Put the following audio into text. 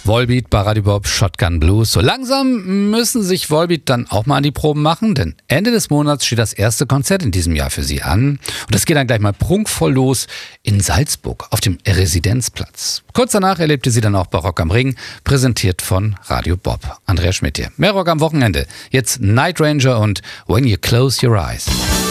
Volbeat bei Radio Bob, Shotgun Blues. So langsam müssen sich Volbeat dann auch mal an die Proben machen, denn Ende des Monats steht das erste Konzert in diesem Jahr für sie an. Und das geht dann gleich mal prunkvoll los in Salzburg auf dem Residenzplatz. Kurz danach erlebte sie dann auch bei Rock am Ring, präsentiert von Radio Bob. Andrea Schmidt hier. Mehr Rock am Wochenende. Jetzt Night Ranger und When You Close Your Eyes.